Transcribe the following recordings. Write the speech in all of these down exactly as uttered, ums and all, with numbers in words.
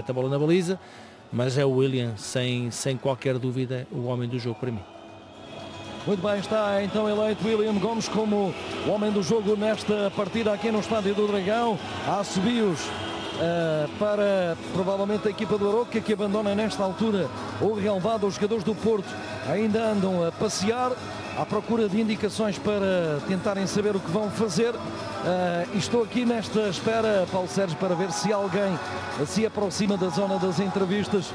mete a bola na baliza, mas é o William, sem, sem qualquer dúvida, o homem do jogo para mim. Muito bem, está então eleito William Gomes como o homem do jogo nesta partida aqui no Estádio do Dragão. Há assobios uh, para provavelmente a equipa do Aroca, que abandona nesta altura o relevado. Os jogadores do Porto ainda andam a passear à procura de indicações para tentarem saber o que vão fazer. Uh, e estou aqui nesta espera, Paulo Sérgio, para ver se alguém se aproxima da zona das entrevistas.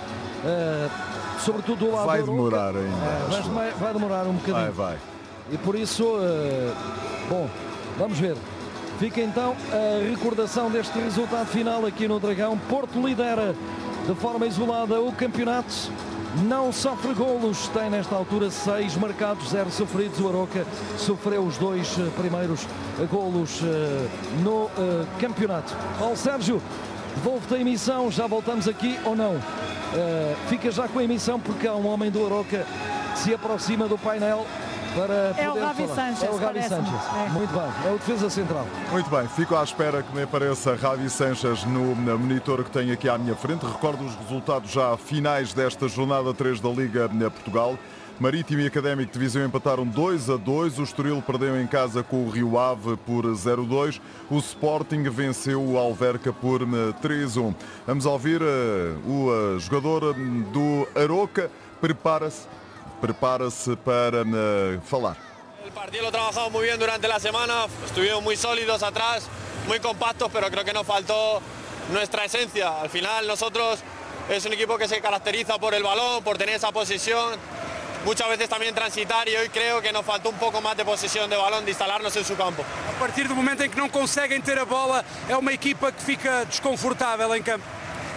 Uh, Sobretudo do lado vai do demorar Aroca. ainda. É, mas vai, vai demorar um bocadinho. Vai, vai. E por isso, uh, bom, vamos ver. Fica então a recordação deste resultado final aqui no Dragão. Porto lidera de forma isolada o campeonato. Não sofre golos, tem nesta altura seis marcados, zero sofridos. O Aroca sofreu os dois primeiros golos uh, no uh, campeonato. Paulo Sérgio, devolvo-te a emissão, já voltamos aqui ou não? Uh, fica já com a emissão porque há um homem do Aroca que se aproxima do painel para é poder o Ravi falar. Sanchez, é o Ravi Sanchez. É. Muito bem, é o defesa central. Muito bem, fico à espera que me apareça Ravi Sanchez no, no monitor que tenho aqui à minha frente. Recordo os resultados já finais desta jornada três da Liga Portugal. Marítimo e Académico de Viseu empataram dois a dois. O Estoril perdeu em casa com o Rio Ave por zero a dois. O Sporting venceu o Alverca por três a um. Vamos ouvir uh, o uh, jogador do Aroca. Prepara-se prepara-se para uh, falar. El partido lo trabajamos muy bien durante la semana. Estuvimos muy sólidos atrás, muy compactos, pero creo que nos faltó nuestra esencia. Al final nosotros es un equipo que se caracteriza por el balón, por tener esa posesión. Muchas veces también transitar y hoy creo que nos faltó un poco más de posesión de balón, de instalarnos en su campo. A partir do momento em que não conseguem ter a bola, é uma equipa que fica desconfortável em campo.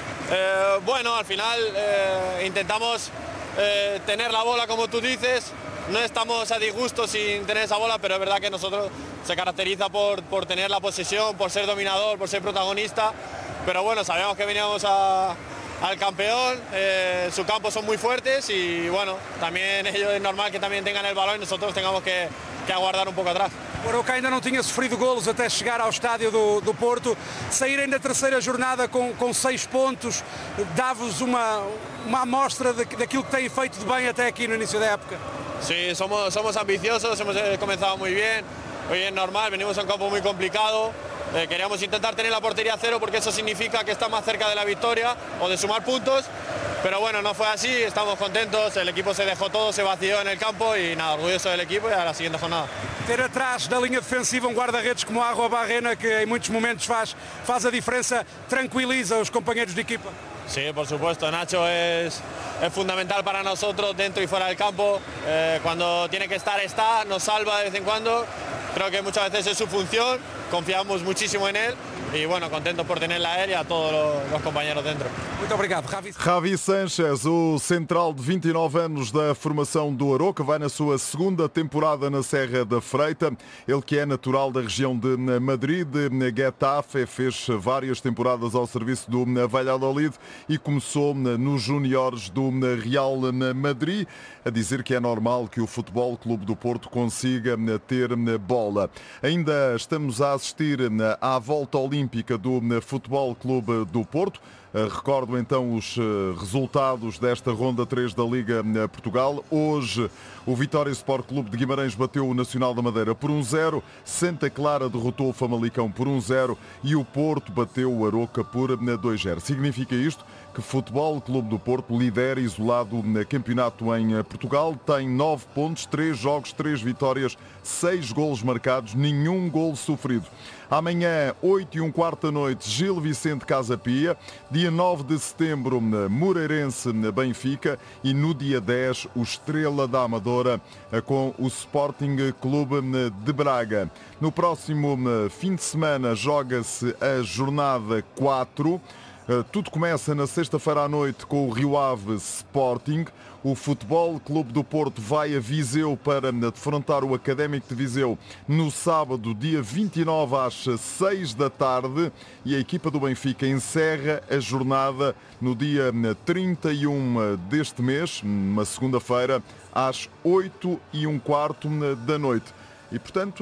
Eh, bueno, al final eh, intentamos eh, tener la bola como tú dices, no estamos a disgusto sin tener esa bola, pero es verdad que nosotros se caracteriza por, por tener la posesión, por ser dominador, por ser protagonista, pero bueno, sabemos que veníamos a... al campeón, eh, sus campos son muy fuertes y bueno, también ellos es normal que también tengan el balón y nosotros tengamos que, que aguardar un poco atrás. O Aroca ainda não tinha sofrido golos até chegar ao estádio do, do Porto. Saírem da terceira jornada com, com seis pontos dá-vos uma, uma amostra de, daquilo que têm feito de bem até aqui no início da época. Sí, somos, somos ambiciosos, hemos comenzado muy bien, hoy es normal, venimos a un campo muy complicado. Eh, queríamos intentar tener la portería a cero porque eso significa que está más cerca de la victoria o de sumar puntos, pero bueno, no fue así, estamos contentos, el equipo se dejó todo, se vació en el campo y nada, orgulloso del equipo y a la siguiente jornada. Ter atrás da linha defensiva um guarda-redes como a Arroba Barrena, que em muitos momentos faz, faz a diferença, tranquiliza os companheiros de equipa. Sí, por supuesto, Nacho es, es fundamental para nosotros dentro y fuera del campo, eh, cuando tiene que estar, está, nos salva de vez en cuando, creo que muchas veces es su función, confiamos muchísimo en él y bueno, contentos por tenerla a él y a todos los, los compañeros dentro. Muito obrigado, Ravi. Ravi Sanchez, o central de vinte e nove anos da formação do Aroca, vai na sua segunda temporada na Serra da Freita. Ele que é natural da região de Madrid, de Getafe, fez várias temporadas ao serviço do Valladolid e começou nos júniores do Real Madrid. A dizer que é normal que o Futebol Clube do Porto consiga ter bola. Ainda estamos a assistir à volta olímpica do Futebol Clube do Porto. Recordo então os resultados desta ronda três da Liga Portugal. Hoje o Vitória Sport Clube de Guimarães bateu o Nacional da Madeira por um zero, Santa Clara derrotou o Famalicão por um zero e o Porto bateu o Aroca por dois zero. Significa isto que o Futebol Clube do Porto lidera isolado no campeonato em Portugal, tem nove pontos, três jogos, três vitórias, seis golos marcados, nenhum golo sofrido. Amanhã, oito e um quarto da noite, Gil Vicente Casa Pia. Dia nove de setembro, Moreirense Benfica. E no dia dez, o Estrela da Amadora com o Sporting Clube de Braga. No próximo fim de semana joga-se a jornada quatro. Tudo começa na sexta-feira à noite com o Rio Ave Sporting. O Futebol Clube do Porto vai a Viseu para defrontar o Académico de Viseu no sábado, dia vinte e nove, às seis da tarde. E a equipa do Benfica encerra a jornada no dia trinta e um deste mês, uma segunda-feira, às oito e um quarto da noite. E, portanto,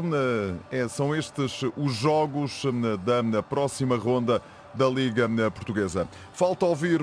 são estes os jogos da próxima ronda da Liga Portuguesa. Falta ouvir